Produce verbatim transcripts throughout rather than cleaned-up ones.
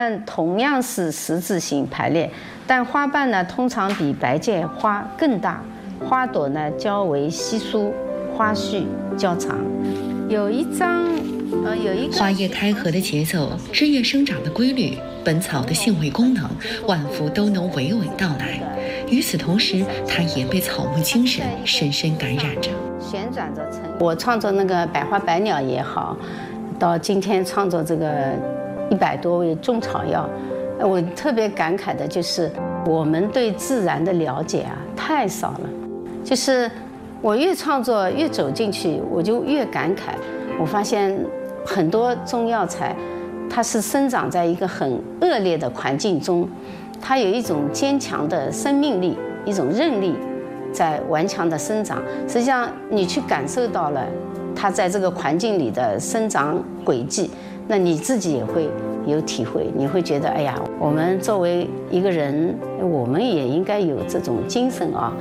但同样是十字形排列，但花瓣呢通常比白芥花更大，花朵呢较为稀疏，花序较长。有一张，呃，有一个花叶开合的节奏、枝叶生长的规律、本草的性味功能，万福都能娓娓道来。与此同时，他也被草木精神深深感染着。 旋转着成，我创作那个百花百鸟也好，到今天创作这个一百多味中草药，我特别感慨的就是我们对自然的了解啊太少了。就是我越创作越走进去，我就越感慨。我发现很多中药材，它是生长在一个很恶劣的环境中，它有一种坚强的生命力，一种韧力，在顽强的生长。实际上，你去感受到了它在这个环境里的生长轨迹，那你自己也会有体会。你会觉得，哎呀，我们作为一个人，我们也应该有这种精神啊。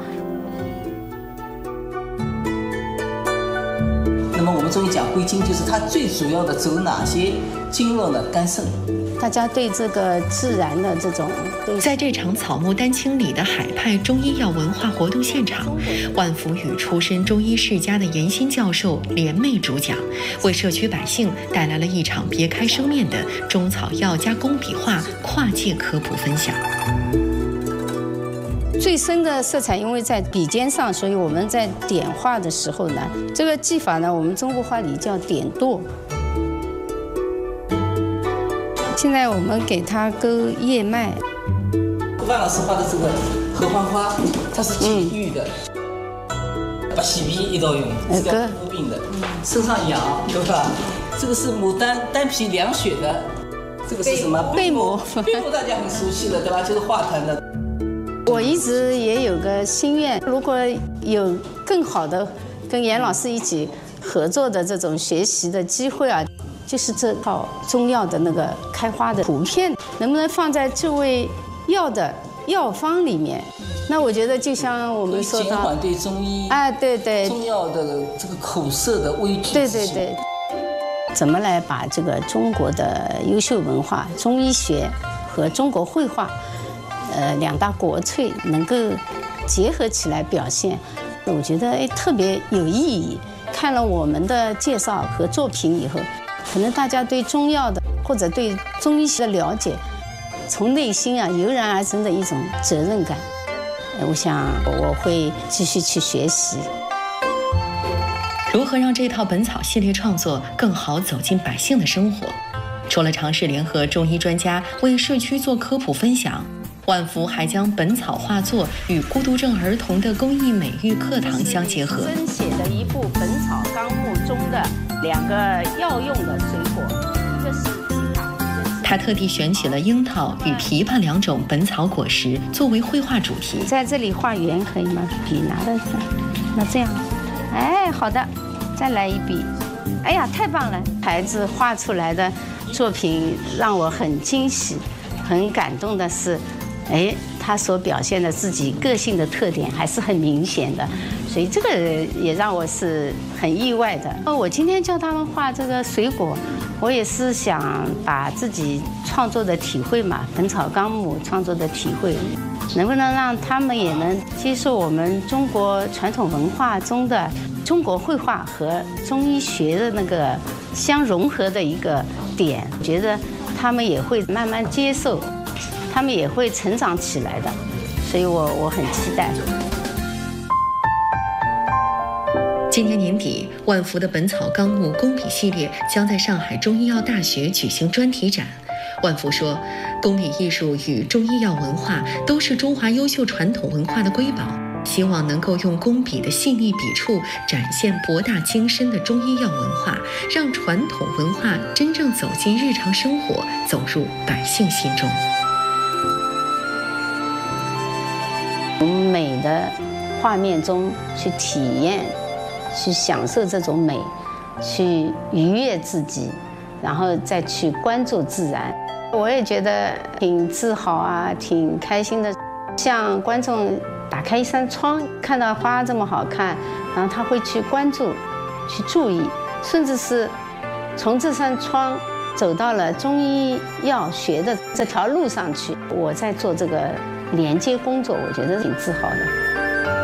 那么我们中医讲归经，就是它最主要的走哪些经络呢？肝肾。 大家对这个自然的这种， 在这场草木丹青里的海派中医药文化活动现场，万福与出身中医世家的严新教授联袂主讲，为社区百姓带来了一场别开生面的中草药加工笔画跨界科普分享。 最深的色彩，因为在笔尖上，所以我们在点画的时候呢，这个技法呢，我们中国话里叫点剁。现在我们给它勾叶脉。 万老师画的这个合欢花，它是解郁的，把洗鼻一道用，是叫肤病的，身上痒，对吧？这个是牡丹丹皮凉血的，这个是什么？ 贝母。 贝母大家很熟悉的，对吧？就是化痰的。 我一直也有个心愿，如果有更好的跟严老师一起合作的这种学习的机会啊，就是这套中药的那个开花的图片，能不能放在这味药的药方里面？那我觉得就像我们说到， 减缓对中医啊，对对， 中药的这个口舌的畏惧。 对对对，怎么来把这个中国的优秀文化、中医学和中国绘画？呃，两大国粹能够结合起来表现，我觉得哎特别有意义。看了我们的介绍和作品以后，可能大家对中药的或者对中医学的了解，从内心啊油然而生的一种责任感。我想我会继续去学习。 如何让这套本草系列创作更好走进百姓的生活？除了尝试联合中医专家为社区做科普分享，万福还将本草画作与孤独症儿童的公益美育课堂相结合。 生写的一部《本草纲目》中的两个药用的水果，一个是枇杷。 他特地选取了樱桃与枇杷两种本草果实作为绘画主题。 在这里画圆可以吗？笔拿的，那这样，哎，好的，再来一笔。哎呀，太棒了！孩子画出来的作品让我很惊喜，很感动的是。哎，他所表现的自己个性的特点还是很明显的，所以这个也让我是很意外的。哦，我今天教他们画这个水果，我也是想把自己创作的体会嘛，《本草纲目》创作的体会，能不能让他们也能接受我们中国传统文化中的中国绘画和中医学的那个相融合的一个点？我觉得他们也会慢慢接受。他们也会成长起来的，所以我我很期待。 今年年底，万福的《本草纲目》工笔系列将在上海中医药大学举行专题展。万福说，工笔艺术与中医药文化都是中华优秀传统文化的瑰宝，希望能够用工笔的细腻笔触展现博大精深的中医药文化，让传统文化真正走进日常生活，走入百姓心中。 从美的画面中去体验，去享受这种美，去愉悦自己，然后再去关注自然。我也觉得挺自豪啊，挺开心的。像观众打开一扇窗，看到花这么好看，然后他会去关注、去注意，甚至是从这扇窗走到了中医药学的这条路上去。我在做这个连接工作，我觉得挺自豪的。